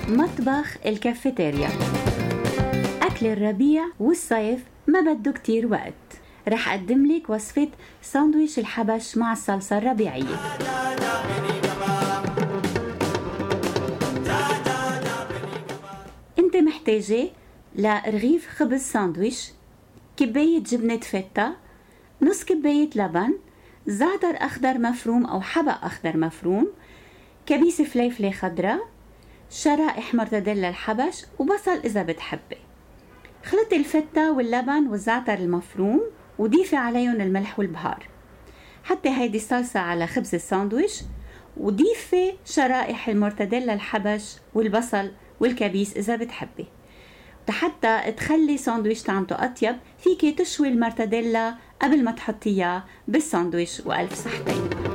مطبخ الكافيتيريا. أكل الربيع والصيف ما بده كتير وقت. رح أقدم لك وصفة ساندويش الحبش مع الصلصة الربيعية. انت محتاجة لرغيف خبز ساندويش، كباية جبنة فيتا، نص كباية لبن، زعتر أخضر مفروم أو حبق أخضر مفروم، كبيسة فليفلة خضراء، شرائح مرتديلا الحبش، وبصل إذا بتحبي. خلطي الفتة واللبن والزعتر المفروم وضيفي عليهم الملح والبهار. حطي هيدي الصلصة على خبز الساندويش وضيفي شرائح المرتديلا الحبش والبصل والكبيس إذا بتحبي. حتى تخلي ساندويش طعمته أطيب فيكي تشوي المرتديلا قبل ما تحطيها بالساندويش، وألف صحتين.